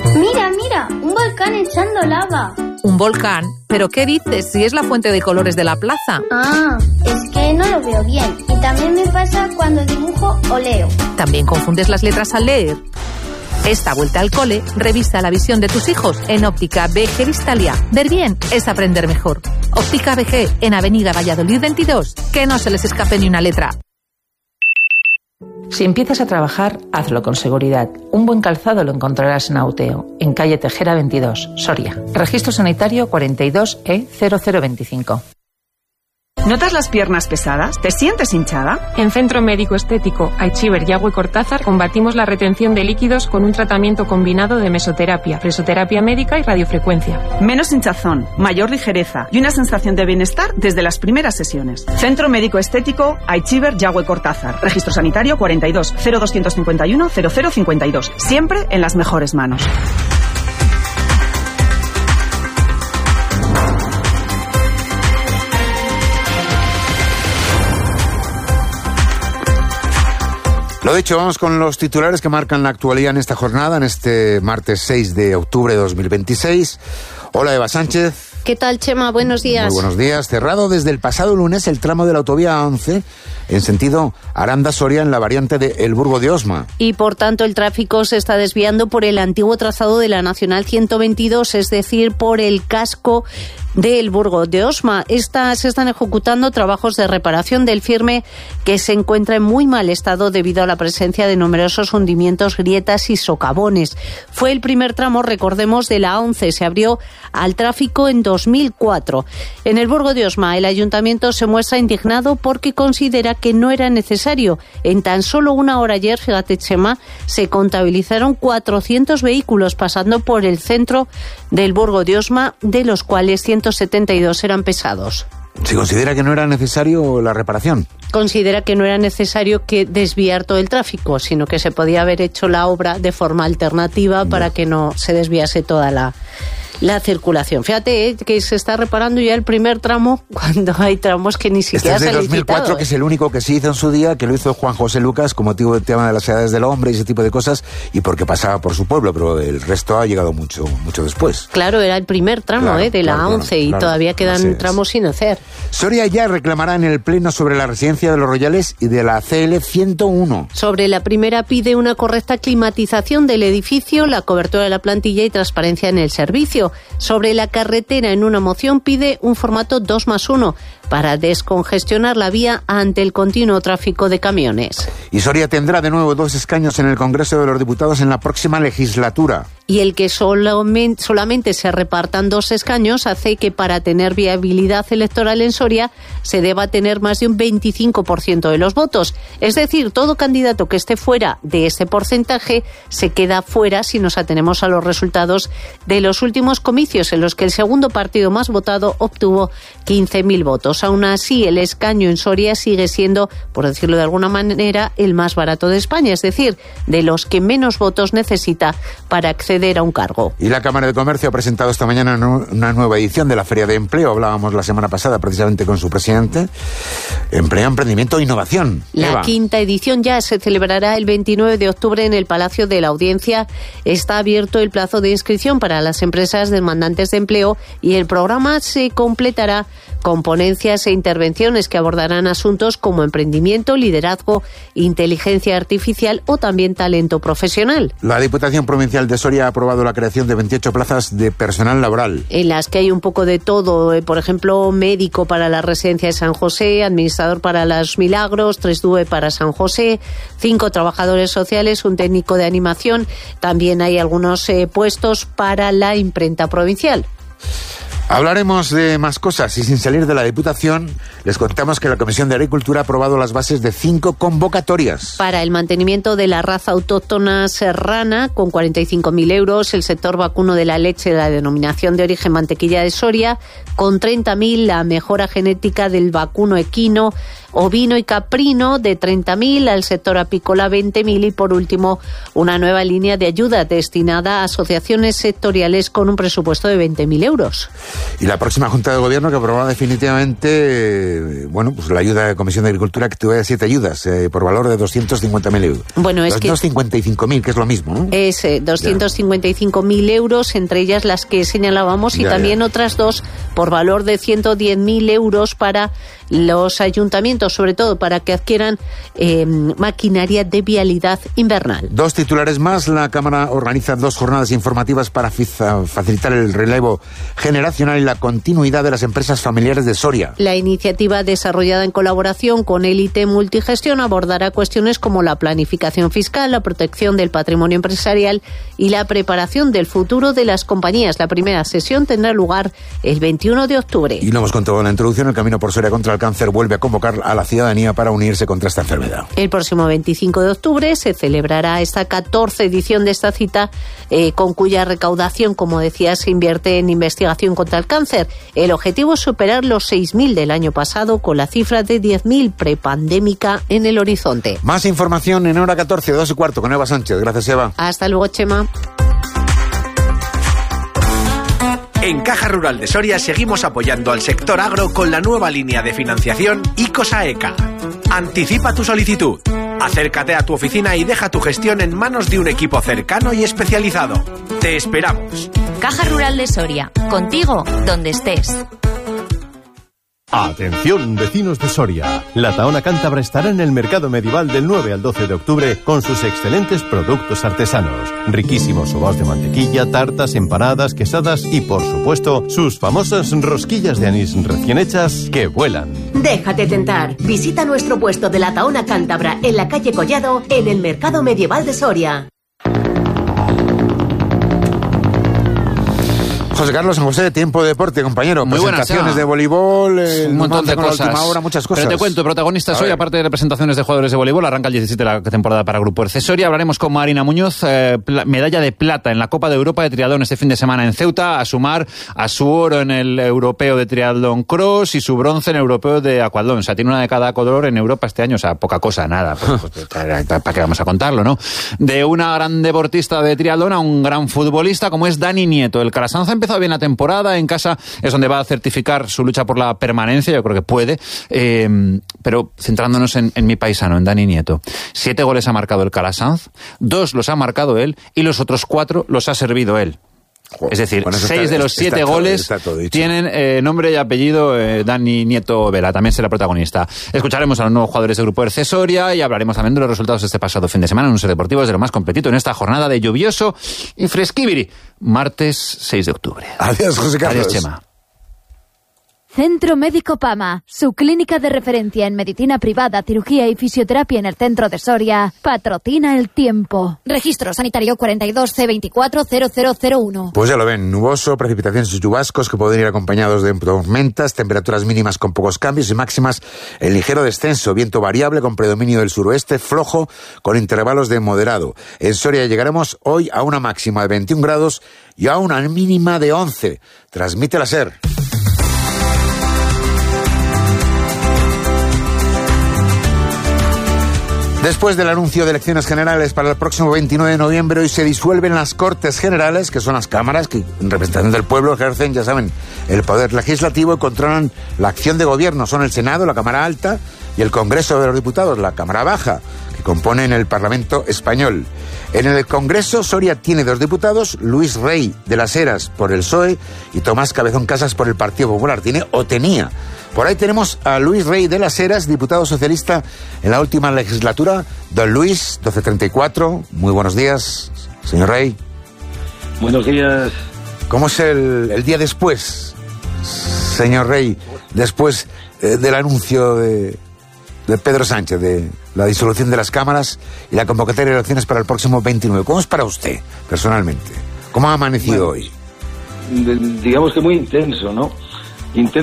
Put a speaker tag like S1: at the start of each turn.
S1: Mira, un volcán echando lava.
S2: ¿Un volcán? ¿Pero qué dices? Si es la fuente de colores de la plaza.
S1: Ah, es que no lo veo bien. Y también me pasa cuando dibujo o leo.
S2: ¿También confundes las letras al leer? Esta vuelta al cole, revisa la visión de tus hijos en Óptica BG Vistalia. Ver bien es aprender mejor. Óptica BG, en Avenida Valladolid 22. Que no se les escape ni una letra.
S3: Si empiezas a trabajar, hazlo con seguridad. Un buen calzado lo encontrarás en Auteo, en calle Tejera 22, Soria. Registro sanitario 42E0025.
S4: ¿Notas las piernas pesadas? ¿Te sientes hinchada?
S5: En Centro Médico Estético Aichiber Yagüe Cortázar combatimos la retención de líquidos con un tratamiento combinado de mesoterapia, presoterapia médica y radiofrecuencia.
S4: Menos hinchazón, mayor ligereza y una sensación de bienestar desde las primeras sesiones. Centro Médico Estético Aichiber Yagüe Cortázar. Registro sanitario 42 0251 0052. Siempre en las mejores manos.
S6: Lo dicho, vamos con los titulares que marcan la actualidad en esta jornada, en este martes 6 de octubre de 2026. Hola, Eva Sánchez.
S7: ¿Qué tal, Chema? Buenos días.
S6: Muy buenos días. Cerrado desde el pasado lunes el tramo de la autovía 11 en sentido Aranda-Soria en la variante de El Burgo de Osma.
S7: Y por tanto el tráfico se está desviando por el antiguo trazado de la Nacional 122, es decir, por el casco del Burgo de Osma. Se están ejecutando trabajos de reparación del firme que se encuentra en muy mal estado debido a la presencia de numerosos hundimientos, grietas y socavones. Fue el primer tramo, recordemos, de la 11. Se abrió al tráfico en 2004. En el Burgo de Osma, el ayuntamiento se muestra indignado porque considera que no era necesario. En tan solo una hora ayer, fíjate, Chema, se contabilizaron 400 vehículos pasando por el centro del Burgo de Osma, de los cuales 172 eran pesados.
S6: ¿Se considera que no era necesario la reparación?
S7: Considera que no era necesario que desviar todo el tráfico, sino que se podía haber hecho la obra de forma alternativa para que no se desviase toda la circulación. Fíjate que se está reparando ya el primer tramo cuando hay tramos que ni siquiera se han licitado.
S6: Este es de 2004, que es el único que se hizo en su día, que lo hizo Juan José Lucas con motivo del tema de las edades del hombre y ese tipo de cosas, y porque pasaba por su pueblo, pero el resto ha llegado mucho después.
S7: Claro, era el primer tramo de la 11 y todavía quedan tramos sin hacer.
S6: Soria ya reclamará en el Pleno sobre la residencia de los Royales y de la CL 101.
S7: Sobre la primera pide una correcta climatización del edificio, la cobertura de la plantilla y transparencia en el servicio. Sobre la carretera, en una moción pide un formato 2+1 para descongestionar la vía ante el continuo tráfico de camiones.
S6: Y Soria tendrá de nuevo 2 escaños en el Congreso de los Diputados en la próxima legislatura.
S7: Y el que solamente se repartan 2 escaños hace que para tener viabilidad electoral en Soria se deba tener más de un 25% de los votos. Es decir, todo candidato que esté fuera de ese porcentaje se queda fuera si nos atenemos a los resultados de los últimos comicios, en los que el segundo partido más votado obtuvo 15.000 votos. Aún así, el escaño en Soria sigue siendo, por decirlo de alguna manera, el más barato de España, es decir, de los que menos votos necesita para acceder a un cargo.
S6: Y la Cámara de Comercio ha presentado esta mañana una nueva edición de la Feria de Empleo. Hablábamos la semana pasada precisamente con su presidente. Empleo, emprendimiento e innovación.
S7: La quinta edición ya se celebrará el 29 de octubre en el Palacio de la Audiencia. Está abierto el plazo de inscripción para las empresas demandantes de empleo y el programa se completará con ponencias e intervenciones que abordarán asuntos como emprendimiento, liderazgo, inteligencia artificial o también talento profesional.
S6: La Diputación Provincial de Soria ha aprobado la creación de 28 plazas de personal laboral.
S7: En las que hay un poco de todo, por ejemplo, médico para la residencia de San José, administrador para los Milagros, 3 DUE para San José, 5 trabajadores sociales, un técnico de animación. También hay algunos puestos para la imprenta provincial.
S6: Hablaremos de más cosas y sin salir de la Diputación les contamos que la Comisión de Agricultura ha aprobado las bases de 5 convocatorias.
S7: Para el mantenimiento de la raza autóctona serrana con 45.000 euros, el sector vacuno de la leche de la denominación de origen mantequilla de Soria con 30.000, la mejora genética del vacuno equino ovino y caprino de 30.000, al sector apícola 20.000 y por último una nueva línea de ayuda destinada a asociaciones sectoriales con un presupuesto de 20.000 euros.
S6: Y la próxima Junta de Gobierno que aprobará definitivamente, pues la ayuda de Comisión de Agricultura, que tuve 7 ayudas por valor de 250.000 euros.
S7: Bueno, es
S6: 255.000, que es lo mismo, ¿no?
S7: Es 255.000 euros, entre ellas las que señalábamos, y también otras 2 por valor de 110.000 euros para los ayuntamientos, sobre todo para que adquieran maquinaria de vialidad invernal.
S6: 2 titulares más. La Cámara organiza 2 jornadas informativas para facilitar el relevo generacional y la continuidad de las empresas familiares de Soria.
S7: La iniciativa, desarrollada en colaboración con Élite Multigestión, abordará cuestiones como la planificación fiscal, la protección del patrimonio empresarial y la preparación del futuro de las compañías. La primera sesión tendrá lugar el 21 de octubre.
S6: Y lo hemos contado en la introducción, el Camino por Soria contra el Cáncer vuelve a convocar a la ciudadanía para unirse contra esta enfermedad.
S7: El próximo 25 de octubre se celebrará esta 14ª edición de esta cita, con cuya recaudación, como decía, se invierte en investigación contra el cáncer. El objetivo es superar los 6.000 del año pasado, con la cifra de 10.000 prepandémica en el horizonte.
S6: Más información en hora 14, 2:15 con Eva Sánchez. Gracias, Eva.
S7: Hasta luego, Chema.
S8: En Caja Rural de Soria seguimos apoyando al sector agro con la nueva línea de financiación ICOSAECA. Anticipa tu solicitud. Acércate a tu oficina y deja tu gestión en manos de un equipo cercano y especializado. Te esperamos.
S9: Caja Rural de Soria. Contigo, donde estés.
S10: Atención, vecinos de Soria. La Tahona Cántabra estará en el mercado medieval del 9 al 12 de octubre con sus excelentes productos artesanos. Riquísimos sobaos de mantequilla, tartas, empanadas, quesadas y, por supuesto, sus famosas rosquillas de anís recién hechas que vuelan.
S11: Déjate tentar. Visita nuestro puesto de la Tahona Cántabra en la calle Collado, en el mercado medieval de Soria.
S6: José Carlos San José, Tiempo de Deporte, compañero.
S12: Muy
S6: presentaciones de voleibol,
S12: un montón de cosas.
S6: La última hora, muchas cosas.
S12: Pero te cuento, protagonistas hoy, aparte de representaciones de jugadores de voleibol, arranca el 17 de la temporada para Grupo Ercesoria. Hablaremos con Marina Muñoz, medalla de plata en la Copa de Europa de Triatlón este fin de semana en Ceuta, a sumar a su oro en el Europeo de Triatlón Cross y su bronce en el Europeo de Aquatlón. O sea, tiene una de cada color en Europa este año, o sea, poca cosa, nada. Pues, ¿para qué vamos a contarlo, no? De una gran deportista de triatlón a un gran futbolista como es Dani Nieto. El Calasanz ha empezado bien la temporada, en casa es donde va a certificar su lucha por la permanencia, yo creo que puede, pero centrándonos en mi paisano, en Dani Nieto. 7 goles ha marcado el Calasanz, 2 los ha marcado él y los otros 4 los ha servido él. Es decir, 6 de los 7 goles tienen nombre y apellido Dani Nieto Vela, también será protagonista. Escucharemos a los nuevos jugadores del Grupo Ercesoria y hablaremos también de los resultados de este pasado fin de semana en un Ser Deportivo de lo más completito en esta jornada de lluvioso y fresquibiri, martes 6 de octubre.
S6: Adiós, José Carlos.
S12: Adiós, Chema.
S13: Centro Médico Pama, su clínica de referencia en medicina privada, cirugía y fisioterapia en el centro de Soria, patrocina el tiempo. Registro sanitario 42C240001.
S6: Pues ya lo ven, nuboso, precipitaciones y chubascos que pueden ir acompañados de tormentas, temperaturas mínimas con pocos cambios y máximas en ligero descenso, viento variable con predominio del suroeste, flojo con intervalos de moderado. En Soria llegaremos hoy a una máxima de 21 grados y a una mínima de 11. Transmite la SER. Después del anuncio de elecciones generales para el próximo 29 de noviembre, hoy se disuelven las Cortes Generales, que son las cámaras que, en representación del pueblo, ejercen, ya saben, el poder legislativo y controlan la acción de gobierno. Son el Senado, la Cámara Alta, y el Congreso de los Diputados, la Cámara Baja, que componen el Parlamento español. En el Congreso, Soria tiene 2 diputados, Luis Rey de las Heras por el PSOE y Tomás Cabezón Casas por el Partido Popular. Tiene o tenía. Por ahí tenemos a Luis Rey de las Heras, diputado socialista en la última legislatura. Don Luis, 1234, muy buenos días, señor Rey.
S14: Buenos días.
S6: ¿Cómo es el día después, señor Rey, después del anuncio de Pedro Sánchez, de la disolución de las cámaras y la convocatoria de elecciones para el próximo 29? ¿Cómo es para usted, personalmente? ¿Cómo ha amanecido hoy?
S14: Digamos que muy intenso, ¿no?